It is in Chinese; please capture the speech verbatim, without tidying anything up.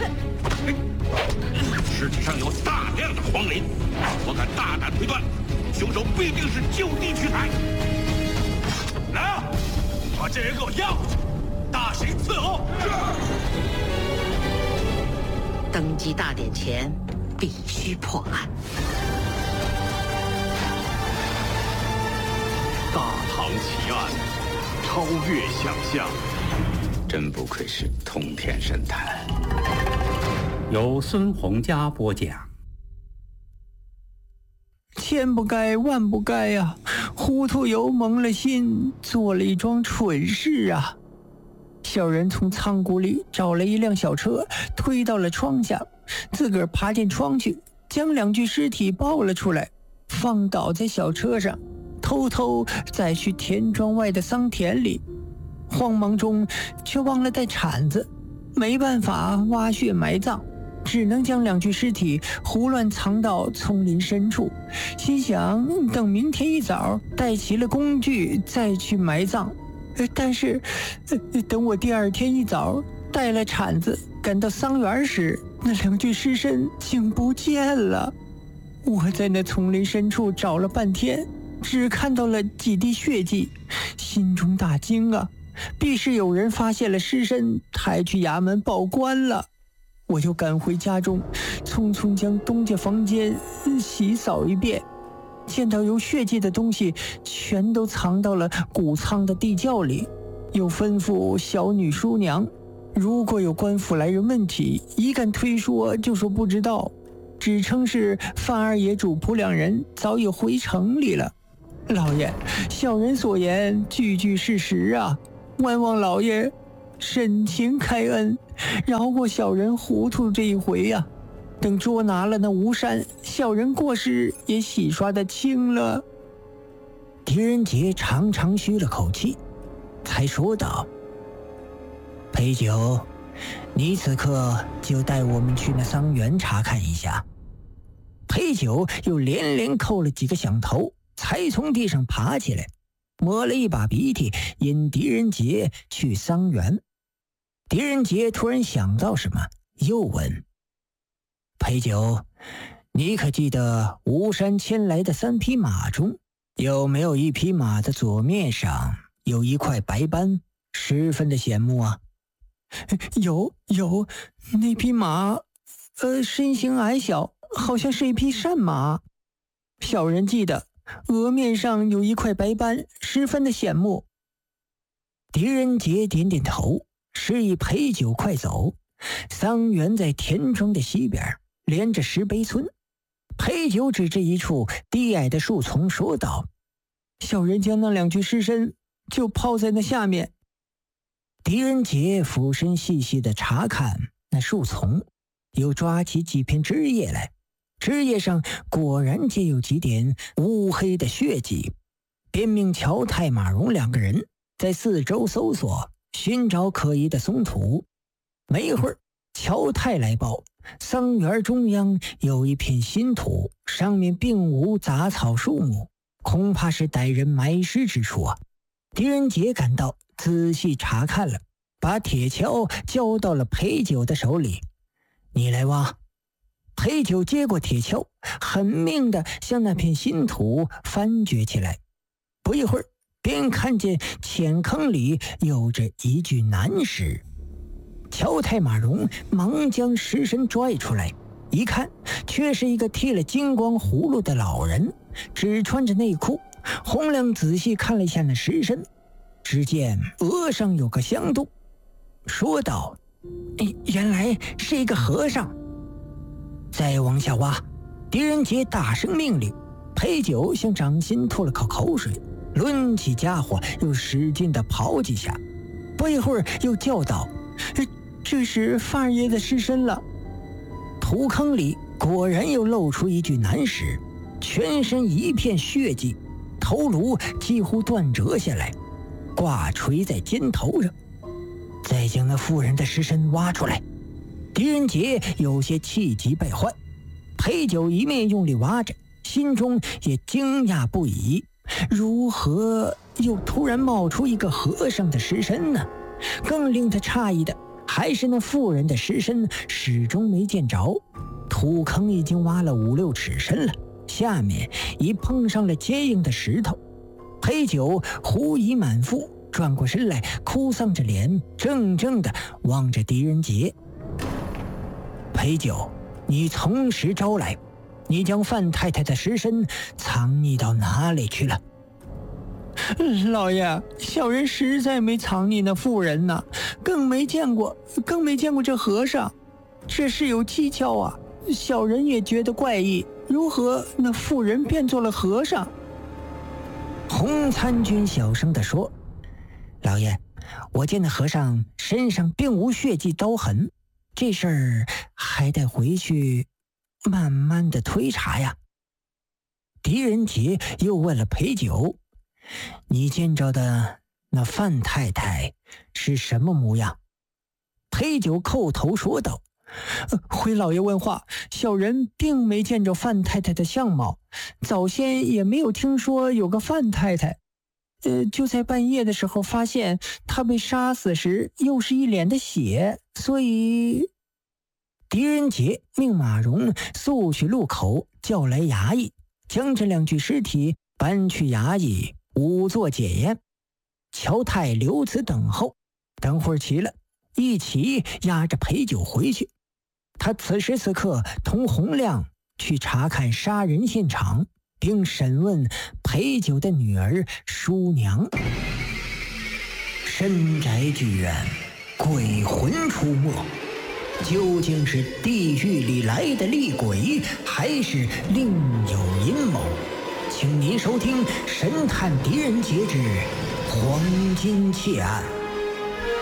尸体上有大量的黄磷，我敢大胆推断，凶手必定是就地取材。来啊，把这人给我押回去，大刑伺候。是。 登基大典前，必须破案。 大唐奇案，超越想象。 真不愧是通天神探。 由孙洪佳播讲。 千不该万不该呀、啊！糊涂油蒙了心，做了一桩蠢事啊！小人从仓库里找了一辆小车，推到了窗下，自个儿爬进窗去，将两具尸体抱了出来，放倒在小车上，偷偷再去田庄外的桑田里。慌忙中却忘了带铲子，没办法挖穴埋葬，只能将两具尸体胡乱藏到丛林深处，心想等明天一早带齐了工具再去埋葬。但是等我第二天一早带了铲子赶到桑园时，那两具尸身竟不见了。我在那丛林深处找了半天，只看到了几滴血迹，心中大惊啊！必是有人发现了尸身，抬去衙门报官了。我就赶回家中，匆匆将东家房间洗扫一遍，见到有血迹的东西全都藏到了谷仓的地窖里，又吩咐小女书娘，如果有官府来人问起，一敢推说就说不知道，只称是范二爷主仆两人早已回城里了。老爷，小人所言句句事实啊，万望老爷深情开恩，饶过小人糊涂这一回呀、啊！等捉拿了那吴山，小人过失也洗刷得清了。狄仁杰长长吁了口气，才说道：“裴九，你此刻就带我们去那桑园查看一下。”裴九又连连叩了几个响头，才从地上爬起来，抹了一把鼻涕，引狄仁杰去桑园。狄仁杰突然想到什么，又问：“裴九，你可记得吴山牵来的三匹马中，有没有一匹马的左面上有一块白斑，十分的显目啊？”“有有，那匹马，呃，身形矮小，好像是一匹善马。小人记得额面上有一块白斑，十分的显目。”狄仁杰点点头，示意裴九快走。桑园在田庄的西边，连着石碑村。裴九指着一处低矮的树丛说道：“小人将那两具尸身就抛在那下面。”狄仁杰俯身细细地查看那树丛，又抓起几片枝叶来，枝叶上果然皆有几点乌黑的血迹，便命乔太、马荣两个人在四周搜索，寻找可疑的松土。没一会儿，乔太来报，桑园中央有一片新土，上面并无杂草树木，恐怕是歹人埋尸之处啊。狄仁杰赶到，仔细查看了，把铁锹交到了裴九的手里：“你来挖。”裴九接过铁锹，狠命地向那片新土翻掘起来。不一会儿，便看见浅坑里有着一具男尸。乔太、马荣忙将尸身拽出来，一看，却是一个剃了金光葫芦的老人，只穿着内裤。洪亮仔细看了一下那尸身，只见额上有个香洞，说道：“原来是一个和尚。”再往下挖，狄仁杰大声命令。裴九向掌心吐了口口水，抡起家伙又使劲地刨几下，不一会儿又叫道：“这是范二爷的尸身了。”土坑里果然又露出一具男尸，全身一片血迹，头颅几乎断折下来，挂垂在肩头上。再将那妇人的尸身挖出来。狄仁杰有些气急败坏，裴九一面用力挖着，心中也惊讶不已，如何又突然冒出一个和尚的尸身呢？更令他诧异的还是那妇人的尸身始终没见着。土坑已经挖了五六尺深了，下面已碰上了坚硬的石头。裴九狐疑满腹，转过身来，哭丧着脸，怔怔地望着狄仁杰。裴九，你从实招来，你将范太太的尸身藏匿到哪里去了？老爷，小人实在没藏匿那妇人呢，更没见过，更没见过这和尚，这事有蹊跷啊！小人也觉得怪异，如何那妇人变做了和尚？洪参军小声地说：“老爷，我见那和尚身上并无血迹刀痕，这事儿还得回去慢慢的推查呀。”狄仁杰又问了裴九：“你见着的那范太太是什么模样？”裴九叩头说道：“回老爷问话，小人并没见着范太太的相貌，早先也没有听说有个范太太。呃，就在半夜的时候发现她被杀死时又是一脸的血，所以……”狄仁杰命马荣速去路口叫来衙役，将这两具尸体搬去衙役仵作检验。乔太留此等候，等会儿齐了，一起押着裴九回去。他此时此刻同洪亮去查看杀人现场，并审问裴九的女儿叔娘。深宅剧院，鬼魂出没，究竟是地狱里来的厉鬼，还是另有阴谋？请您收听《神探狄仁杰之黄金窃案》。